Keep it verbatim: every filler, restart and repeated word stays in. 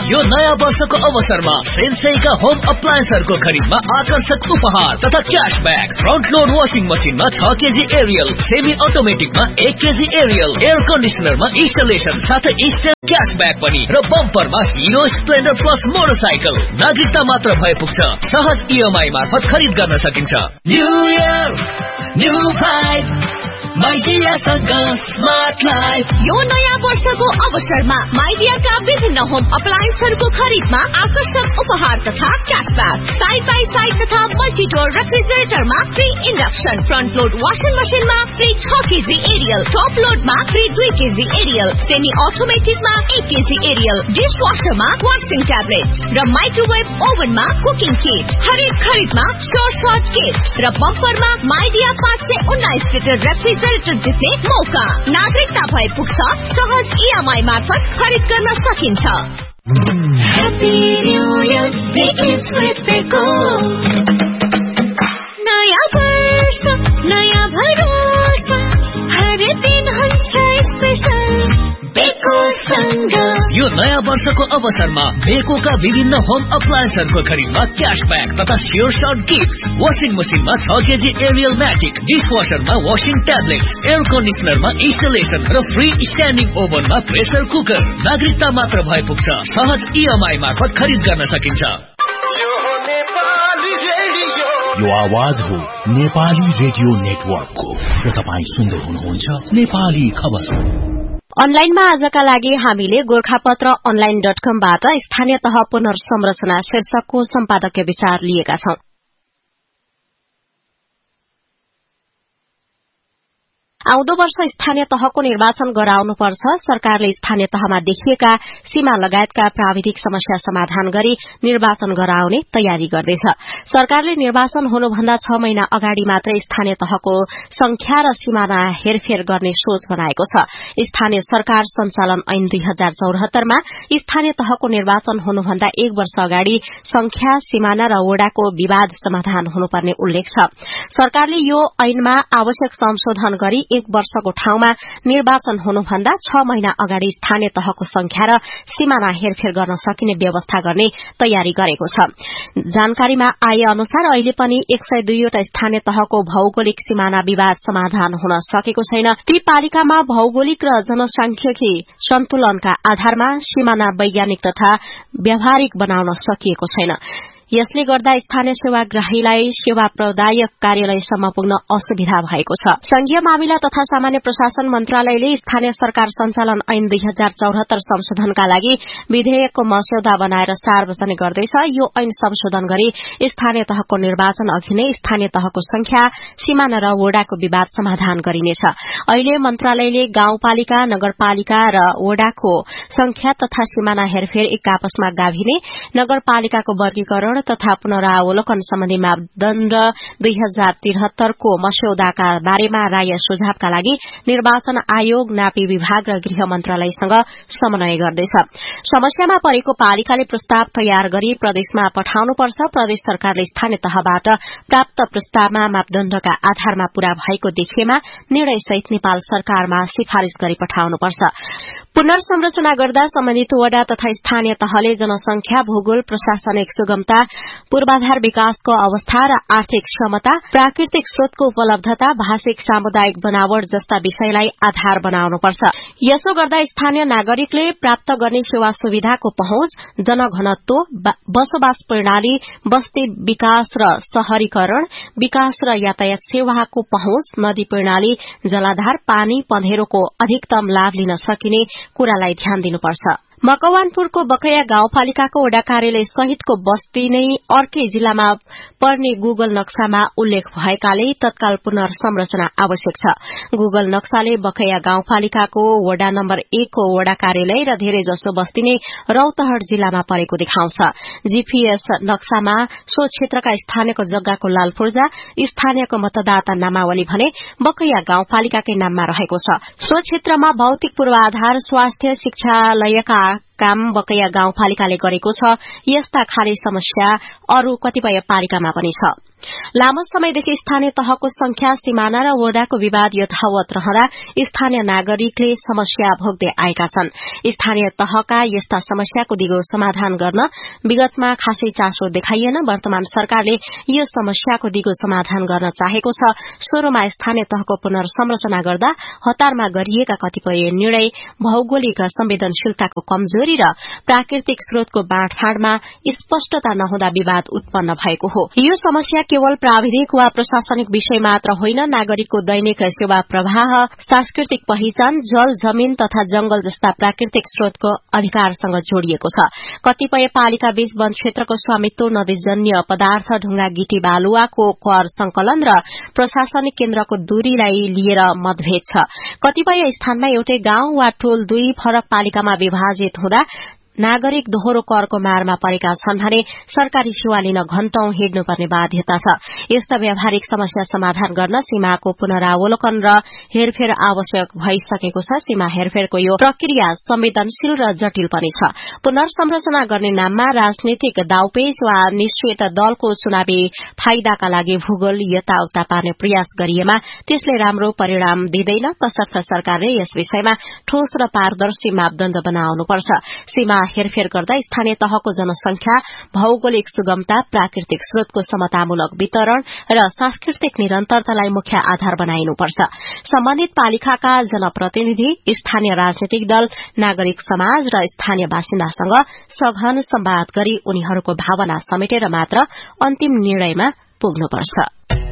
यो नयाँ वर्षको अवसरमा सेन्सेईका होम अप्लायन्सहरूको खरिदमा आकर्षक उपहार तथा क्याशब्याक। फ्रन्ट लोड वाशिङ मसिनमा छ केजी एरियल, सेमी अटोमेटिकमा एक केजी एरियल, एयर कन्डिसनरमा इन्स्टलेसन साथै इन्स्टेन्ट क्याशब्याक पनि र बम्परमा हिरो स्प्लेन्डर प्लस मोटरसाइकल। नागरिकता मात्र भए पुग्छ, सहज इएमआई मार्फत खरिद गर्न सकिन्छ। New year new vibe माइडियासँग smart life. यो नयाँ वर्षको अवसरमा माइडियाका विभिन्न होम अप्लायन्सहरूको खरिदमा आकर्षक उपहार तथा क्याशब्याक। साइड बाई साइड तथा multi door रेफ्रिजरेटरमा free induction, front load washing मसिनमा फ्री छ केजी एरियल, टप लोडमा फ्री दुई केजी एरियल, सेमी अटोमेटिकमा एक KG Ariel, dish वासरमा washing tablet र माइक्रोवेभ ओभनमा कुकिङ किट। हरेक खरिदमा स्टोर सर्ट किट र बम्परमा माइडिया पाँच सय उन्नाइस लिटर रेफ्रिजरेटर जित्ने मौका। नागरिकता भए पुग्छ, सहज इएमआई मार्फत खरिद गर्न सकिन्छ। Happy New Year, begins with Beko. नयाँ वर्ष नयाँ भरोसा, हर दिन हुन्छ स्पेशल बेकोसँग। यो नयाँ वर्षको अवसरमा बेकोका विभिन्न होम अप्लायन्सहरूको खरिदमा क्याशब्याक तथा स्योर सर्ट गिफ्ट। वाशिङ मसिनमा छ KG Ariel magic, dish वासरमा washing tablet, air कन्डिसनरमा installation र फ्री स्ट्यान्डिङ ओभनमा प्रेसर कुकर। नागरिकता मात्र भए पुग्छ, सहज इएमआई मार्फत खरिद गर्न सकिन्छ। यो आवाज हो नेपाली रेडियो नेटवर्कको र तपाईँ सुन्दै हुनुहुन्छ नेपाली खबर। अनलाइनमा आजका लागि हामीले गोरखापत्र अनलाइन डट कमबाट स्थानीय तह पुनर्संरचना शीर्षकको सम्पादकीय विचार लिएका छौं। आउँदो वर्ष स्थानीय तहको निर्वाचन गराउनुपर्छ। सरकारले स्थानीय तहमा देखिएका सीमा लगायतका प्राविधिक समस्या समाधान गरी निर्वाचन गराउने तयारी गर्दैछ। सरकारले निर्वाचन हुनुभन्दा छ महिना अगाडि मात्रै स्थानीय तहको संख्या र सिमाना हेरफेर गर्ने सोच बनाएको छ। स्थानीय सरकार सञ्चालन ऐन दुई हजार चौरात्तरमा स्थानीय तहको निर्वाचन हुनुभन्दा एक वर्ष अगाडि संख्या, सिमाना र वडाको विवाद समाधान हुनुपर्ने उल्लेख छ। सरकारले यो ऐनमा आवश्यक संशोधन गरी एक वर्षको ठाउँमा निर्वाचन हुनुभन्दा छ महिना अगाडि स्थानीय तहको संख्या र सीमाना हेरफेर गर्न सकिने व्यवस्था गर्ने तयारी गरेको छ। जानकारीमा आए अनुसार अहिले पनि एक सय दुईवटा स्थानीय तहको भौगोलिक सीमाना विवाद समाधान हुन सकेको छैन। ती पालिकामा भौगोलिक र जनसांख्यिकी सन्तुलनका आधारमा सीमाना वैज्ञानिक तथा व्यावहारिक बनाउन सकिएको छैन। यसले गर्दा स्थानीय सेवाग्राहीलाई सेवा प्रदायक कार्यालयसम्म पुग्न असुविधा भएको छ। संघीय मामिला तथा सामान्य प्रशासन मन्त्रालयले स्थानीय सरकार सञ्चालन ऐन दुई हजार चौरात्तर संशोधनका लागि विधेयकको मस्यौदा बनाएर सार्वजनिक गर्दैछ। यो ऐन संशोधन गरी स्थानीय तहको निर्वाचन अघि नै स्थानीय तहको संख्या, सीमाना र वडाको विवाद समाधान गरिनेछ। अहिले मन्त्रालयले गाउँपालिका, नगरपालिका र वडाको संख्या तथा सीमाना हेरफेर एक आपसमा गाभिने, नगरपालिकाको वर्गीकरण तथा पुनरावलोकन सम्बन्धी मापदण्ड दुई हजार त्रिहत्तरको मस्यौदाका बारेमा राय सुझावका लागि निर्वाचन आयोग, नापी विभाग र गृह मन्त्रालयसँग समन्वय गर्दैछ। समस्यामा परेको पालिकाले प्रस्ताव तयार गरी प्रदेशमा पठाउनुपर्छ। प्रदेश सरकारले स्थानीय तहबाट प्राप्त प्रस्तावमा मापदण्डका आधारमा पूरा भएको देखिएमा निर्णयसहित नेपाल सरकारमा सिफारिश गरी पठाउनुपर्छ। पुनर्संरचना गर्दा सम्बन्धित वडा तथा स्थानीय तहले जनसंख्या, भूगोल, प्रशासनिक सुगमता, पूर्वाधार विकासको अवस्था र आर्थिक क्षमता, प्राकृतिक स्रोतको उपलब्धता, भाषिक सामुदायिक बनावट जस्ता विषयलाई आधार बनाउनुपर्छ। यसो गर्दा स्थानीय नागरिकले प्राप्त गर्ने सेवा सुविधाको पहुँच, जनघनत्व, बसोबास प्रणाली, बस्ती विकास र शहरीकरण, विकास र यातायात सेवाको पहुँच, नदी प्रणाली, जलाधार, पानी, पँधेरोको अधिकतम लाभ लिन सकिने कुरालाई ध्यान दिनुपर्छ। मकवानपुरको बकैया गाउँपालिकाको वडा कार्यालय सहितको बस्ती नै अर्कै जिल्लामा पर्ने गुगल नक्सामा उल्लेख भएकाले तत्काल पुनर्संरचना आवश्यक छ। गुगल नक्साले बकैया गाउँपालिकाको वडा नम्बर एक को वडा कार्यालय र धेरै जसो बस्ती नै रौतहट जिल्लामा परेको देखाउँछ। जीपीएस नक्सामा सो क्षेत्रका स्थानीयको जग्गाको लाल पूर्जा, स्थानीयको मतदाता नामावली भने बकैया गाउँपालिकाकै नाममा रहेको छ। सो क्षेत्रमा भौतिक पूर्वाधार, स्वास्थ्य, शिक्षालयका काम बकैया गाउँपालिकाले गरेको छ। यस्ता खाली समस्या अरू कतिपय पालिकामा पनि छ। लामो समयदेखि स्थानीय तहको संख्या, सिमाना र वडाको विवाद यथावत रहँदा स्थानीय नागरिकले समस्या भोग्दै आएका छन्। स्थानीय तहका यस्ता समस्याको दिगो समाधान गर्न विगतमा खासै चासो देखाइएन। वर्तमान सरकारले यो समस्याको दिगो समाधान गर्न चाहेको छ। सोह्रमा स्थानीय तहको पुनर्संरचना गर्दा हतारमा गरिएका कतिपय निर्णय भौगोलिक संवेदनशीलताको कमजोरी र प्राकृतिक स्रोतको बाँडफाँडमा स्पष्टता नहुँदा विवाद उत्पन्न भएको हो। यो समस्या केवल प्राविधिक वा प्रशासनिक विषय मात्र होइन, नागरिकको दैनिक सेवा प्रवाह, सांस्कृतिक पहिचान, जल, जमीन तथा जंगल जस्ता प्राकृतिक स्रोतको अधिकारसँग जोडिएको छ। कतिपय पालिका बीच वन क्षेत्रको स्वामित्व, नदीजन्य पदार्थ, ढुंगा, गिटी, बालुवाको कर संकलन र प्रशासनिक केन्द्रको दूरीलाई लिएर मतभेद छ। कतिपय स्थानमा एउटै गाउँ वा टोल दुई फरक पालिकामा विभाजित हुँदा नागरिक दोहोरो करको मारमा परेका छन् भने सरकारी सेवा लिन घण्टौं हिँड्नुपर्ने बाध्यता छ। यस्ता व्यावहारिक समस्या समाधान गर्न सीमाको पुनरावलोकन र हेरफेर आवश्यक भइसकेको छ। सीमा हेरफेरको यो प्रक्रिया संवेदनशील र जटिल पनि छ। पुनर्संरचना गर्ने नाममा राजनीतिक दाउपेच वा निश्चित दलको चुनावी फाइदाका लागि भूगोल यताउता पार्ने प्रयास गरिएमा त्यसले राम्रो परिणाम दिँदैन। तसर्थ सरकारले यस विषयमा ठोस र पारदर्शी मापदण्ड बनाउनुपर्छ। सीमा हेरफेर गर्दा स्थानीय तहको जनसंख्या, भौगोलिक सुगमता, प्राकृतिक स्रोतको समतामूलक वितरण र सांस्कृतिक निरन्तरतालाई मुख्य आधार बनाइनुपर्छ। सम्बन्धित पालिकाका जनप्रतिनिधि, स्थानीय राजनीतिक दल, नागरिक समाज र स्थानीय बासिन्दासँग सघन संवाद गरी उनीहरूको भावना समेटेर मात्र अन्तिम निर्णयमा पुग्नुपर्छ।